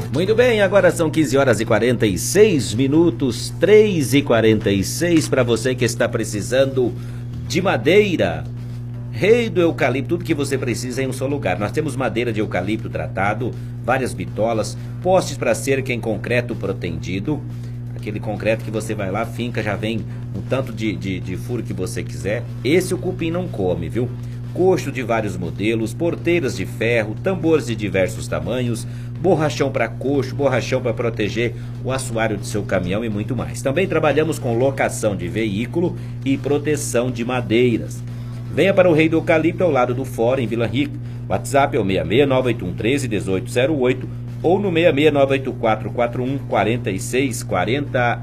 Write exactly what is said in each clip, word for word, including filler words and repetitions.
Muito bem, agora são quinze horas e quarenta e seis minutos, três e quarenta e seis, para você que está precisando de madeira. Rei do eucalipto, tudo que você precisa em um só lugar. Nós temos madeira de eucalipto tratado, várias bitolas, postes para cerca em concreto protendido. Aquele concreto que você vai lá, finca, já vem um tanto de, de, de furo que você quiser. Esse o cupim não come, viu? Coxo de vários modelos, porteiras de ferro, tambores de diversos tamanhos, borrachão para coxo, borrachão para proteger o assoalho do seu caminhão e muito mais. Também trabalhamos com locação de veículo e proteção de madeiras. Venha para o Rei do Eucalipto, ao lado do Fórum, em Vila Rica. WhatsApp é o seis seis nove oito um um três um oito zero oito ou no seis seis nove oito quatro quatro um quatro seis quatro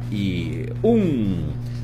um.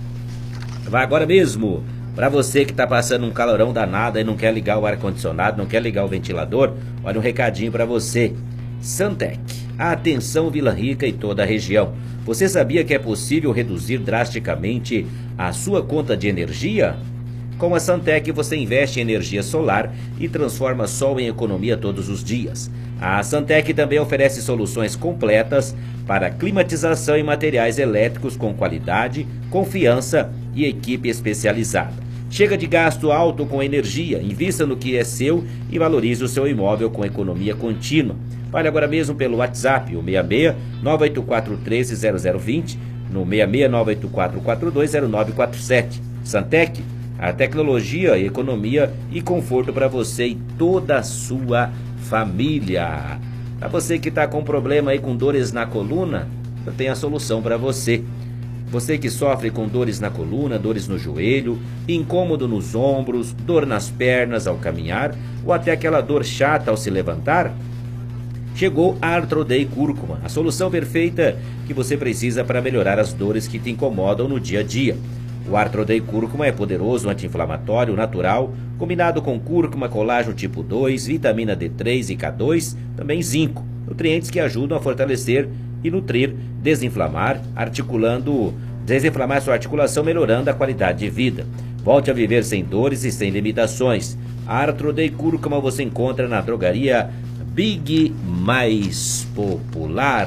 Vai agora mesmo. Para você que está passando um calorão danado e não quer ligar o ar-condicionado, não quer ligar o ventilador, olha um recadinho para você. Santec, atenção Vila Rica e toda a região. Você sabia que é possível reduzir drasticamente a sua conta de energia? Com a Santec você investe em energia solar e transforma sol em economia todos os dias. A Santec também oferece soluções completas para climatização e materiais elétricos com qualidade, confiança e equipe especializada. Chega de gasto alto com energia, invista no que é seu e valorize o seu imóvel com economia contínua. Fale agora mesmo pelo WhatsApp, o seis seis nove oito quatro três zero zero dois zero, no seis seis nove oito quatro quatro dois zero nove quatro sete. Santec, a tecnologia, economia e conforto para você e toda a sua família. Para você que está com problema aí com dores na coluna, eu tenho a solução para você. Você que sofre com dores na coluna, dores no joelho, incômodo nos ombros, dor nas pernas ao caminhar ou até aquela dor chata ao se levantar, chegou a Arthroday Cúrcuma, a solução perfeita que você precisa para melhorar as dores que te incomodam no dia a dia. O Arthroday Cúrcuma é poderoso anti-inflamatório natural, combinado com cúrcuma, colágeno tipo dois, vitamina D três e K dois, também zinco, nutrientes que ajudam a fortalecer e nutrir, desinflamar, articulando, desinflamar sua articulação, melhorando a qualidade de vida. Volte a viver sem dores e sem limitações. A Arthroday Cúrcuma você encontra na drogaria Big Mais Popular.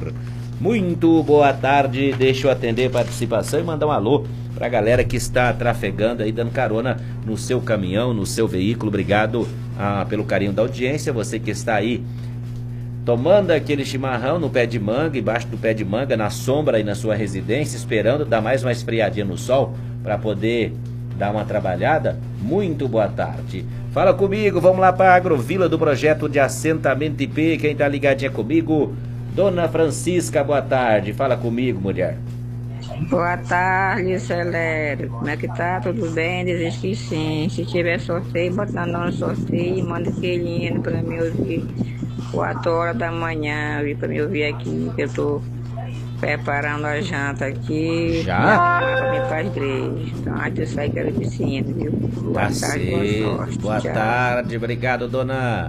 Muito boa tarde, deixa eu atender a participação e mandar um alô para a galera que está trafegando aí, dando carona no seu caminhão, no seu veículo. Obrigado ah, pelo carinho da audiência, você que está aí tomando aquele chimarrão no pé de manga, embaixo do pé de manga, na sombra aí na sua residência, esperando dar mais uma esfriadinha no sol para poder dar uma trabalhada. Muito boa tarde. Fala comigo, vamos lá para a Agrovila do projeto de assentamento I P. Quem tá ligadinha comigo? Dona Francisca, boa tarde. Fala comigo, mulher. Boa tarde, Celere. Como é que tá? Tudo bem? Desejo que sim. Se tiver sorteio, bota na nona sorteio e manda aquele hino pra mim ouvir. quatro horas da manhã, pra me ouvir aqui, que eu tô preparando a janta aqui. Já? Pra mim pra igreja. Então, antes eu sair, quero esse hino, viu? Boa Tá tarde, boa certo. sorte. Boa Tchau. tarde, obrigado, dona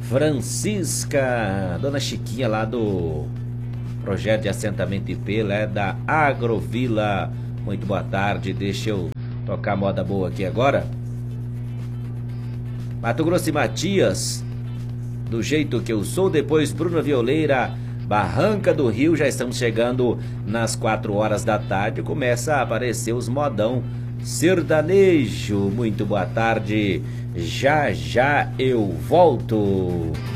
Francisca. Dona Chiquinha lá do projeto de assentamento I P, lá é da Agrovila. Muito boa tarde, deixa eu tocar moda boa aqui agora. Mato Grosso e Matias, do jeito que eu sou, depois Bruna Violeira, Barranca do Rio, já estamos chegando nas quatro horas da tarde, começa a aparecer os modão sertanejo. Muito boa tarde, já já eu volto.